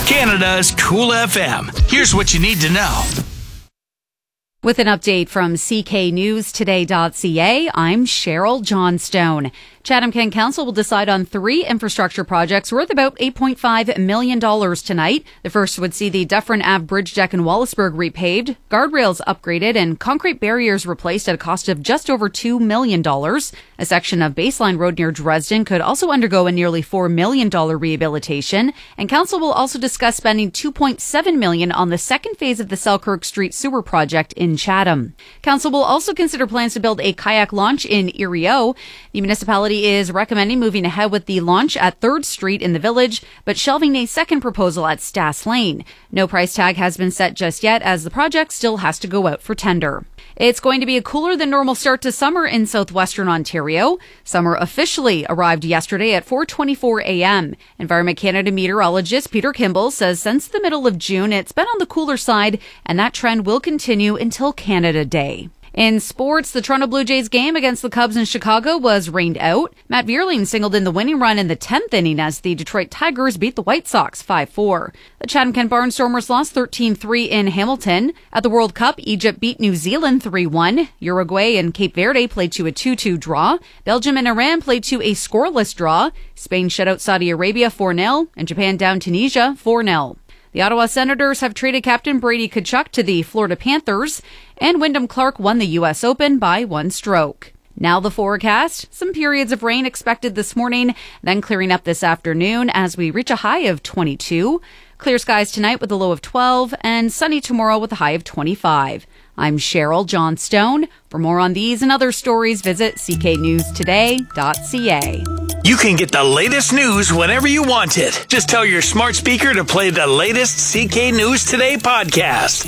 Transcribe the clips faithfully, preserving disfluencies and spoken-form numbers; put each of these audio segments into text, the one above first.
Canada's Cool F M. Here's what you need to know. With an update from C K News Today dot C A, I'm Cheryl Johnstone. Chatham-Kent Council will decide on three infrastructure projects worth about eight point five million dollars tonight. The first would see the Dufferin Ave bridge deck in Wallaceburg repaved, guardrails upgraded, and concrete barriers replaced at a cost of just over two million dollars. A section of Baseline Road near Dresden could also undergo a nearly four million dollars rehabilitation, and Council will also discuss spending two point seven million dollars on the second phase of the Selkirk Street sewer project in Chatham. Council will also consider plans to build a kayak launch in Erie-O. The municipality is recommending moving ahead with the launch at third Street in the village, but shelving a second proposal at Stass Lane. No price tag has been set just yet, as the project still has to go out for tender. It's going to be a cooler than normal start to summer in southwestern Ontario. Summer officially arrived yesterday at four twenty-four a.m. Environment Canada meteorologist Peter Kimball says since the middle of June, it's been on the cooler side, and that trend will continue until Canada Day. In sports, the Toronto Blue Jays game against the Cubs in Chicago was rained out. Matt Vierling singled in the winning run in the tenth inning as the Detroit Tigers beat the White Sox five four. The Chatham-Kent Barnstormers lost thirteen three in Hamilton. At the World Cup, Egypt beat New Zealand three one. Uruguay and Cape Verde played to a two two draw. Belgium and Iran played to a scoreless draw. Spain shut out Saudi Arabia four nil, and Japan downed Tunisia four nil. The Ottawa Senators have traded captain Brady Tkachuk to the Florida Panthers, and Wyndham Clark won the U S Open by one stroke. Now the forecast. Some periods of rain expected this morning, then clearing up this afternoon as we reach a high of twenty-two. Clear skies tonight with a low of twelve, and sunny tomorrow with a high of twenty-five. I'm Cheryl Johnstone. For more on these and other stories, visit C K News Today dot C A. You can get the latest news whenever you want it. Just tell your smart speaker to play the latest C K News Today podcast.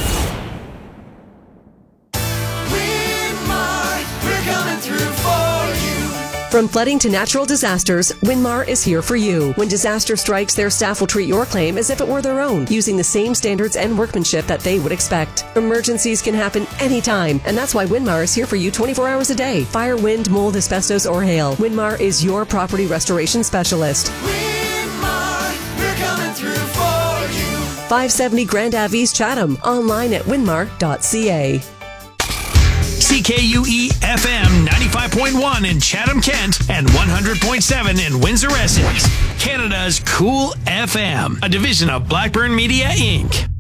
Winmar, we're coming through for you. From flooding to natural disasters, Winmar is here for you. When disaster strikes, their staff will treat your claim as if it were their own, using the same standards and workmanship that they would expect. Emergencies can happen anytime, and that's why Winmar is here for you twenty-four hours a day. Fire, wind, mold, asbestos, or hail. Winmar is your property restoration specialist. Winmar, we're coming through for you. five seventy Grand Ave East Chatham. Online at winmar dot C A. C K U E F M ninety-five point one in Chatham-Kent and one hundred point seven in Windsor, Essex. Canada's Cool F M, a division of Blackburn Media, Incorporated.